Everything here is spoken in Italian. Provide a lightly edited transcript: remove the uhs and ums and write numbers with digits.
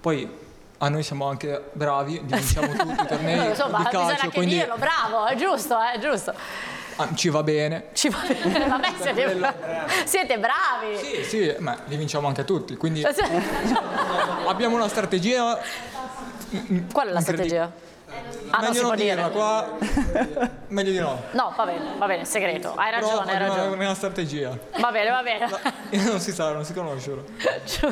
Poi a noi siamo anche bravi, vinciamo tutti i tornei Insomma, di bisogna calcio, anche quindi dirlo, bravo, è giusto. ci va bene. Ci va bene, vabbè, siete bravi. Sì, ma li vinciamo anche tutti, quindi abbiamo una strategia. Qual è la strategia? Non Meglio si può non dirla dire. qua, meglio di no. No, va bene, segreto. Hai Però ragione, hai abbiamo ragione. una strategia. Va bene. Non si sa, non si conoscono.